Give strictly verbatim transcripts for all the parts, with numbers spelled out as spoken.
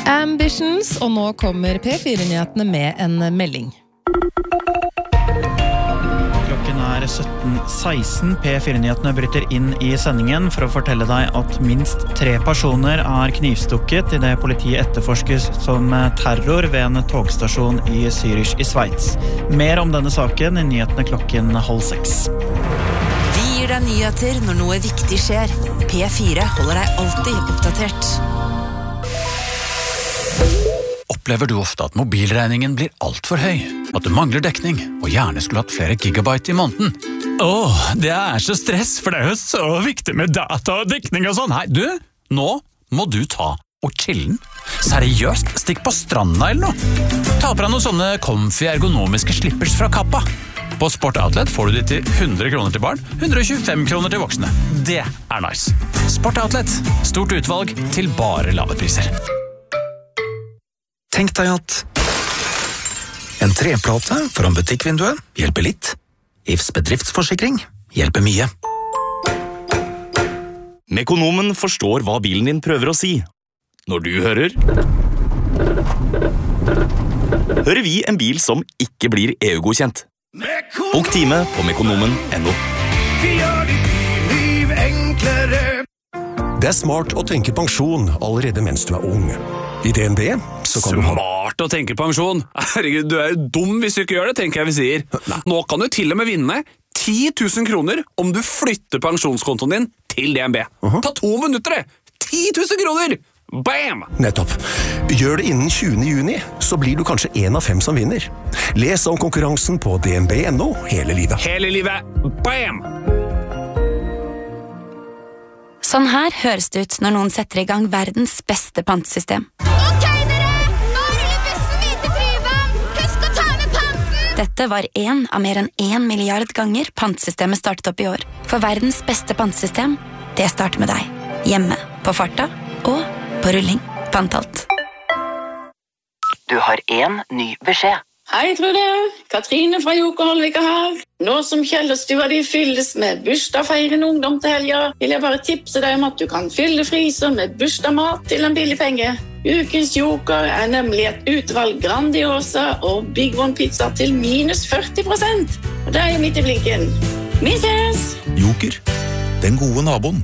Ambitions, og nå kommer P fire-nyhetene med en melding. Klokken er sytten seksten. P fire-nyhetene bryter inn i sendingen for å fortelle deg at minst tre personer er knivstukket i det politiet etterforskes som terror ved en togstasjon i Zürich i Sveits. Mer om denne saken i nyhetene klokken halv seks. Vi gir deg nyheter når noe viktig skjer. P fire holder deg alltid oppdatert. Opplever du ofte at mobilregningen blir alt for høy? At du mangler dekning, og gjerne skulle hatt flere gigabyte i måneden? Åh, det er så stress, for det er jo så viktig med data og dekning og sånn. Hei, du, nå må du ta og chillen. Seriøst, stikk på stranda eller noe. Ta på deg noen sånne comfy ergonomiske slippers fra Kappa. På Sport Outlet får du de til hundre kroner til barn, hundre og tjuefem kroner til voksne. Det er nice. Sport Outlet, stort utvalg til bare lave priser. Tenk deg at en treplate foran butikkvinduet hjelper litt. I F S bedriftsforsikring hjelper mye. Mekonomen forstår hva bilen din prøver å si. Når du hører, hører vi en bil som ikke blir E U-godkjent. Bok time på mekonomen punktum no. Vi gjør ditt liv enklere. Det er smart å tenke pensjon allerede mens du er ung. I D N B så kan du ha... Smart å tenke pensjon? Herregud, du er jo dum hvis du ikke gjør det, tenker jeg vi sier. Nå kan du til og med vinne ti tusen kroner om du flytter pensjonskontoen din til D N B. Uh-huh. Ta to minutter det! ti tusen kroner! Bam! Nettopp. Gjør det innen tjuende juni, så blir du kanskje en av fem som vinner. Les om konkurransen på D N B punktum no hele livet. Hele livet! Bam! Sånn her høres det ut når noen setter i gang verdens beste pantesystem. Ok, dere! Nå ruller bussen videre til Tryvann! Husk å ta med panten! Dette var en av mer enn en milliard ganger pantesystemet startet opp i år. For verdens beste pantesystem, det starter med deg. Hjemme, på farta og på rulling. Pantalt. Du har en ny beskjed. Hei, Trude. Katrine fra Joker Holvika her. Nå som Kjellerstua de fylles med bursdagsfeirende ungdom til helga, vil jeg bare tipse deg om at du kan fylle fryser med bursdagsmat til en billig penge. Ukens Joker er nemlig et utvalg Grandiosa og Big One pizza til minus førti prosent. Og det er jo midt i blinken. Vi ses! Joker, den gode naboen.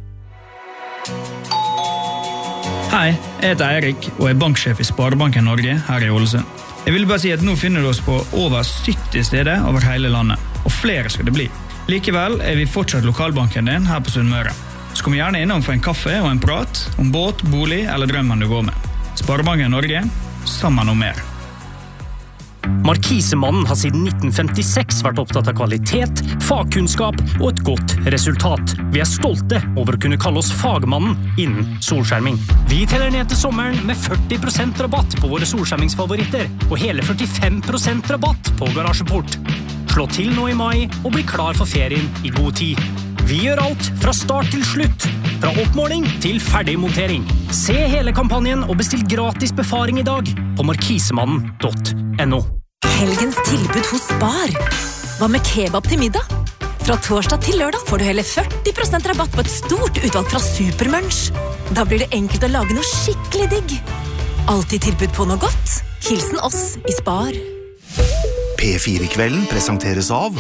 Hei, jeg heter Eirik og er banksjef i Sparebanken Norge her i Ålesund. Jeg vil bare si at nå finner du oss på over sytti steder over hele landet, og flere skal det bli. Likevel er vi fortsatt lokalbanken din her på Sunnmøre. Så kom gjerne innom for en kaffe og en prat om båt, bolig eller drømmen du går med. Sparebanken Norge, sammen om mer. Markisemannen har siden nitten femtiseks vært opptatt av kvalitet, fagkunnskap og et godt resultat. Vi er stolte over å kunne kalle oss fagmannen innen solskjerming. Vi teller ned til sommeren med førti prosent rabatt på våre solskjermingsfavoritter, og hele førtifem prosent rabatt på garasjeport. Slå til nå i mai og bli klar for ferien i god tid. Vi gjør alt fra start til slutt, fra oppmåling til ferdigmontering. Se hele kampanjen og bestill gratis befaring i dag på markisemannen punktum no. Helgens tilbud hos Spar. Hva med kebab til middag? Fra torsdag til lørdag får du hele førti prosent rabatt på et stort utvalg fra Supermunch. Da blir det enkelt å lage noe skikkelig digg. Alltid tilbud på noe godt. Hilsen oss i Spar. P fire-kvelden presenteres av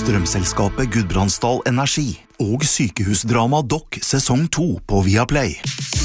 Strømselskapet Gudbrandsdal Energi og sykehusdrama Dokk sesong to på Viaplay.